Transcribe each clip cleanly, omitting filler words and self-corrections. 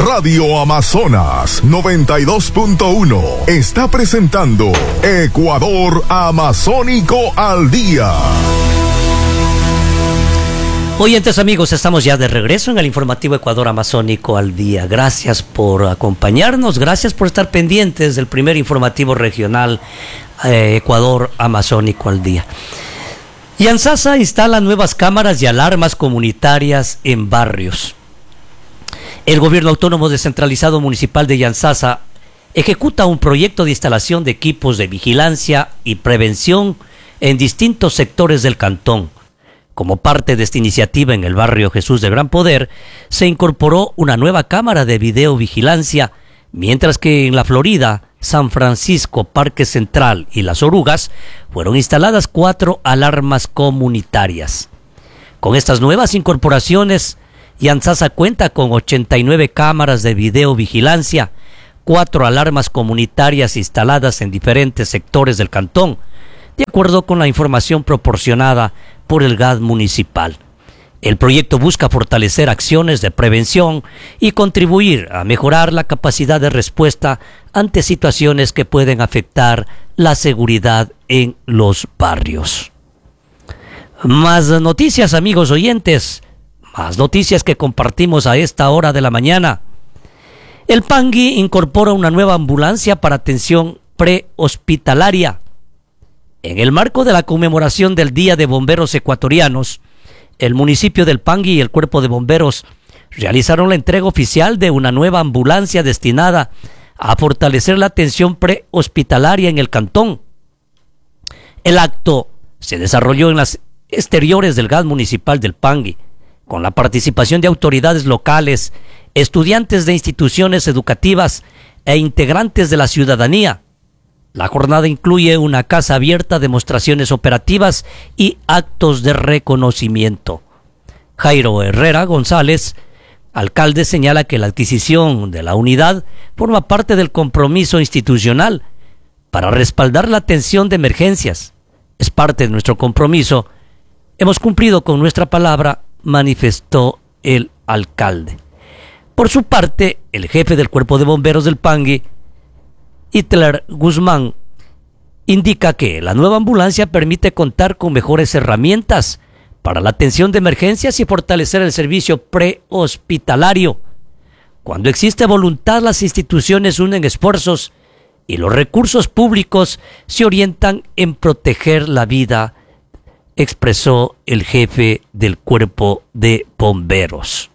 Radio Amazonas 92.1 está presentando Ecuador Amazónico al Día. Oyentes amigos, estamos ya de regreso en el informativo Ecuador Amazónico al Día. Gracias por acompañarnos, gracias por estar pendientes del primer informativo regional Ecuador Amazónico al Día. Yanzasa instala nuevas cámaras y alarmas comunitarias en barrios. El Gobierno Autónomo Descentralizado Municipal de Yanzasa ejecuta un proyecto de instalación de equipos de vigilancia y prevención en distintos sectores del cantón. Como parte de esta iniciativa en el barrio Jesús de Gran Poder, se incorporó una nueva cámara de videovigilancia, mientras que en la Florida, San Francisco, Parque Central y Las Orugas fueron instaladas 4 alarmas comunitarias. Con estas nuevas incorporaciones, Yanzasa cuenta con 89 cámaras de videovigilancia, 4 alarmas comunitarias instaladas en diferentes sectores del cantón, de acuerdo con la información proporcionada por el GAD municipal. El proyecto busca fortalecer acciones de prevención y contribuir a mejorar la capacidad de respuesta ante situaciones que pueden afectar la seguridad en los barrios. Más noticias, amigos oyentes, más noticias que compartimos a esta hora de la mañana. El Pangui incorpora una nueva ambulancia para atención prehospitalaria. En el marco de la conmemoración del Día de Bomberos Ecuatorianos, el municipio del Pangui y el Cuerpo de Bomberos realizaron la entrega oficial de una nueva ambulancia destinada a fortalecer la atención prehospitalaria en el cantón. El acto se desarrolló en las exteriores del GAD municipal del Pangui, con la participación de autoridades locales, estudiantes de instituciones educativas e integrantes de la ciudadanía. La jornada incluye una casa abierta, demostraciones operativas y actos de reconocimiento. Jairo Herrera González, alcalde, señala que la adquisición de la unidad forma parte del compromiso institucional para respaldar la atención de emergencias. Es parte de nuestro compromiso. Hemos cumplido con nuestra palabra, manifestó el alcalde. Por su parte, el jefe del Cuerpo de Bomberos del Pangui, Hitler Guzmán, indica que la nueva ambulancia permite contar con mejores herramientas para la atención de emergencias y fortalecer el servicio prehospitalario. Cuando existe voluntad, las instituciones unen esfuerzos y los recursos públicos se orientan en proteger la vida, expresó el jefe del Cuerpo de Bomberos.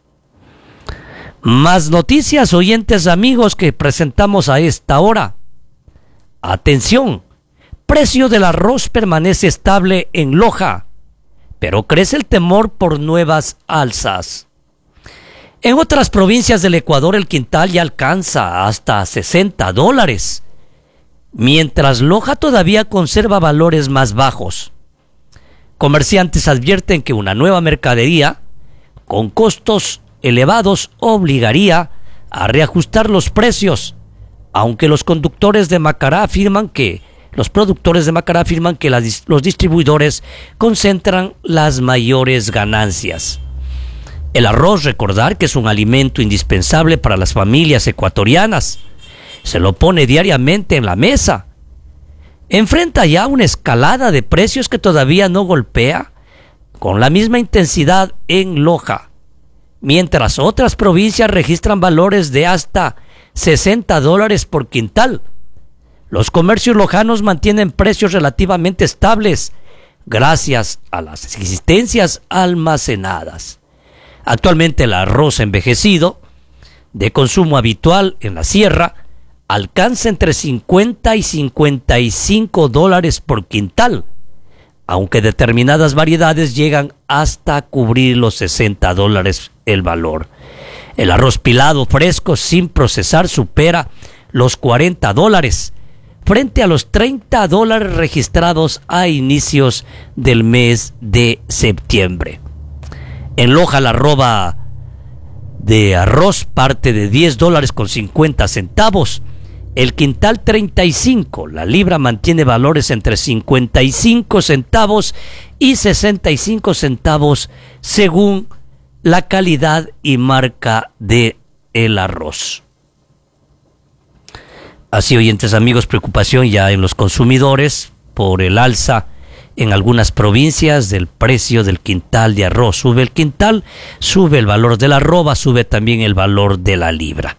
Más noticias, oyentes amigos, que presentamos a esta hora. Atención, precio del arroz permanece estable en Loja, pero crece el temor por nuevas alzas. En otras provincias del Ecuador el quintal ya alcanza hasta $60, mientras Loja todavía conserva valores más bajos. Comerciantes advierten que una nueva mercadería con costos elevados obligaría a reajustar los precios, aunque los productores de Macará afirman que los distribuidores concentran las mayores ganancias. El arroz, recordar que es un alimento indispensable para las familias ecuatorianas. Se lo pone diariamente en la mesa. Enfrenta ya una escalada de precios que todavía no golpea con la misma intensidad en Loja, mientras otras provincias registran valores de hasta $60 por quintal. Los comercios lojanos mantienen precios relativamente estables gracias a las existencias almacenadas. Actualmente el arroz envejecido, de consumo habitual en la sierra, alcanza entre $50 y $55 por quintal, aunque determinadas variedades llegan hasta cubrir los $60 el valor. El arroz pilado fresco sin procesar supera los $40, frente a los $30 registrados a inicios del mes de septiembre. En Loja la arroba de arroz parte de $10.50, el quintal 35, la libra mantiene valores entre 55 centavos y 65 centavos según la calidad y marca de el arroz. Así, oyentes amigos, preocupación ya en los consumidores por el alza en algunas provincias del precio del quintal de arroz. Sube el quintal, sube el valor de la arroba, sube también el valor de la libra.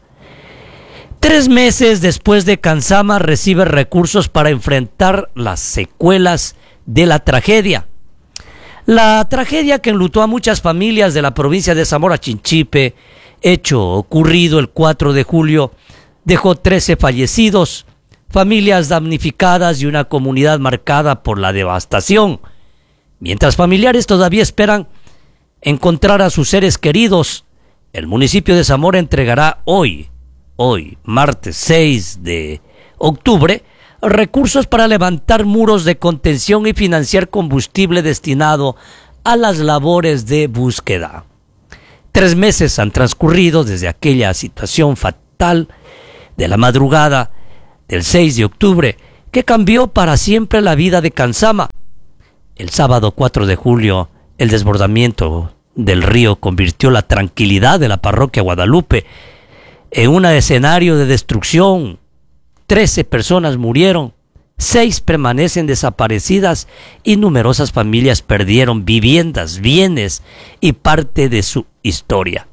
3 meses después de Cansama recibe recursos para enfrentar las secuelas de la tragedia. La tragedia que enlutó a muchas familias de la provincia de Zamora Chinchipe, hecho ocurrido el 4 de julio, dejó 13 fallecidos, familias damnificadas y una comunidad marcada por la devastación. Mientras familiares todavía esperan encontrar a sus seres queridos, el municipio de Zamora entregará hoy, martes 6 de octubre, recursos para levantar muros de contención y financiar combustible destinado a las labores de búsqueda. 3 meses han transcurrido desde aquella situación fatal de la madrugada del 6 de octubre que cambió para siempre la vida de Cansama. El sábado 4 de julio, el desbordamiento del río convirtió la tranquilidad de la parroquia Guadalupe en un escenario de destrucción. 13 personas murieron, 6 permanecen desaparecidas y numerosas familias perdieron viviendas, bienes y parte de su historia.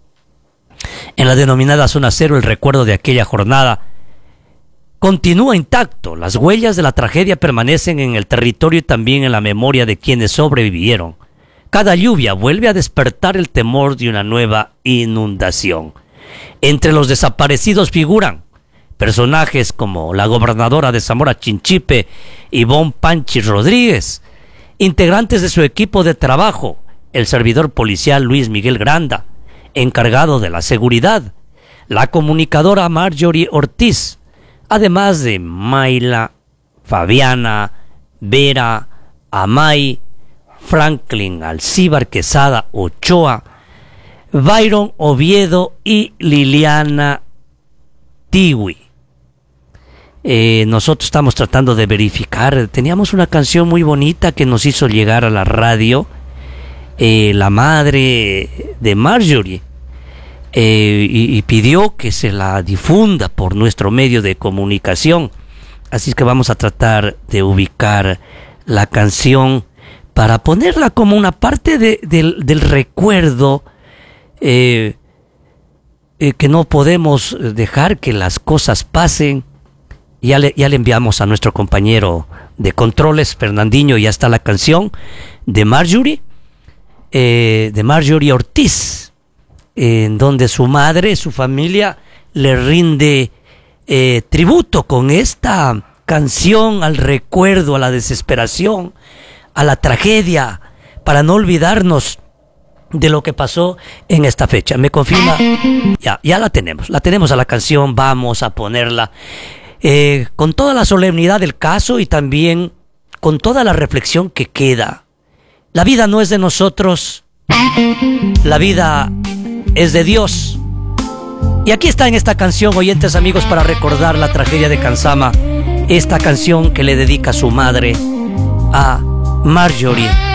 En la denominada Zona Cero, el recuerdo de aquella jornada continúa intacto. Las huellas de la tragedia permanecen en el territorio y también en la memoria de quienes sobrevivieron. Cada lluvia vuelve a despertar el temor de una nueva inundación. Entre los desaparecidos figuran personajes como la gobernadora de Zamora Chinchipe, Ivonne Panchi Rodríguez, integrantes de su equipo de trabajo, el servidor policial Luis Miguel Granda, encargado de la seguridad, la comunicadora Marjorie Ortiz, además de Mayla, Fabiana, Vera, Amay, Franklin Alcíbar Quesada Ochoa, Byron Oviedo y Liliana Tiwi. Nosotros estamos tratando de verificar. Teníamos una canción muy bonita que nos hizo llegar a la radio, la madre de Marjorie, y pidió que se la difunda por nuestro medio de comunicación. Así es que vamos a tratar de ubicar la canción para ponerla como una parte del recuerdo, que no podemos dejar que las cosas pasen. Ya le enviamos a nuestro compañero de controles, Fernandinho, ya está la canción de Marjorie Ortiz, en donde su madre, su familia, le rinde tributo con esta canción al recuerdo, a la desesperación, a la tragedia, para no olvidarnos de lo que pasó en esta fecha. ¿Me confirma? Ya la tenemos a la canción, vamos a ponerla con toda la solemnidad del caso y también con toda la reflexión que queda. La vida no es de nosotros, la vida es de Dios. Y aquí está en esta canción, oyentes amigos, para recordar la tragedia de Cansama, esta canción que le dedica su madre a Marjorie